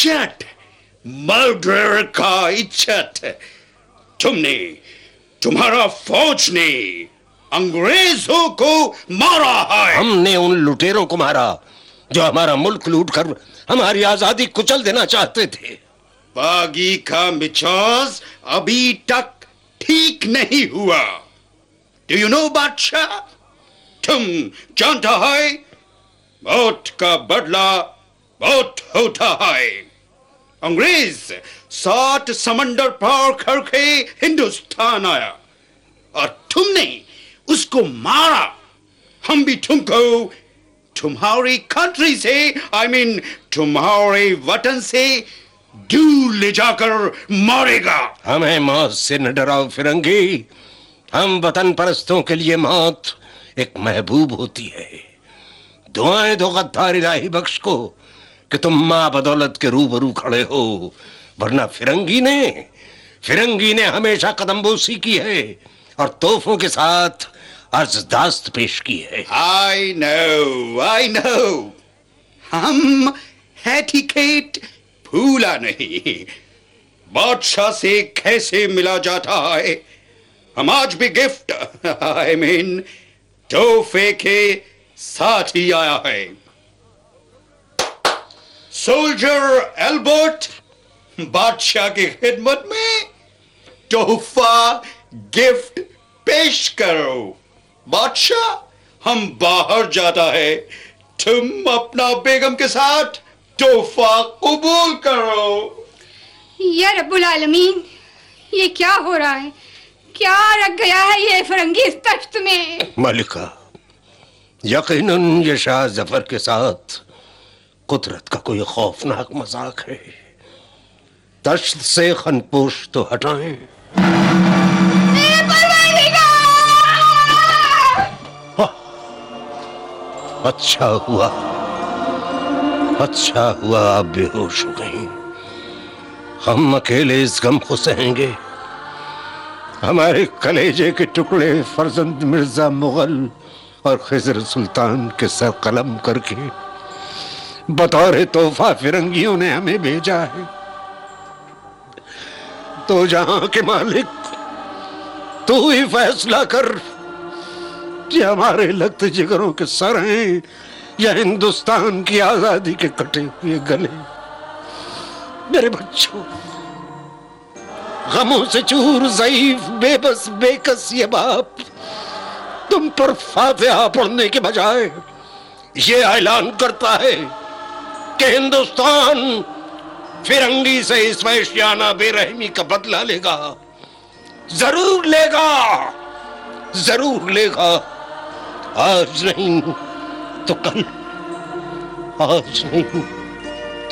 इज्जत, मर्डर का इज्जत। तुमने, तुम्हारा फौज ने अंग्रेजों को मारा है। हमने उन लुटेरों को मारा जो हमारा मुल्क लूटकर हमारी आजादी कुचल देना चाहते थे। बागी का मिजाज अभी तक ठीक नहीं हुआ। डू यू नो बादशाह, तुम जानता है मौत का बदला मौत होता है। अंग्रेज 7 समंदर पार करके हिंदुस्तान आया और तुमने उसको मारा। हम भी तुमको तुम्हारी कंट्री से, I mean तुम्हारे वतन से दूर ले जाकर मारेगा। हमें मौत से न डराओ फिरंगी। हम वतन परस्तों के लिए मौत एक महबूब होती है। दुआएं दो गद्दार इलाही बख्श को कि तुम मां बदौलत के रूबरू खड़े हो, वरना फिरंगी ने हमेशा कदमबोसी की है और तोहफों के साथ अर्जदाश्त पेश की है। I know। हम एटिकेट भूला नहीं। बादशाह से कैसे मिला जाता है। हम आज भी गिफ्ट, I mean तोहफे के साथ ही आया है। सोल्जर एल्बर्ट, बादशाह की खिदमत में तोहफा गिफ्ट पेश करो। बादशाह, हम बाहर जाता है, तुम अपना बेगम के साथ तोहफा कबूल करो। या रब्बुल आलमीन, ये क्या हो रहा है? क्या रख गया है ये फिरंगी इस तख्त में? मलिका, यकीनन ये शाह जफर के साथ कुदरत का कोई खौफनाक मजाक है। दश्त से खनपोश तो हटाएं। अच्छा हुआ आप बेहोश हो गई। हम अकेले इस गम को सहेंगे। हमारे कलेजे के टुकड़े फर्जंद मिर्जा मुगल और खिजर सुल्तान के सर कलम करके बतौर तोहफा फिरंगियों ने हमें भेजा है। तो जहां के मालिक, तू ही फैसला कर कि हमारे लख्त जिगरों के सर हैं या हिंदुस्तान की आजादी के कटे हुए गले। मेरे बच्चों, गमों से चूर, ज़ईफ, बेबस, बेकस ये बाप तुम पर फातिहा पढ़ने के बजाय ये ऐलान करता है कि हिंदुस्तान फिरंगी से इस वैश्याना बेरहमी का बदला लेगा। जरूर लेगा। आज नहीं तो कल, आज नहीं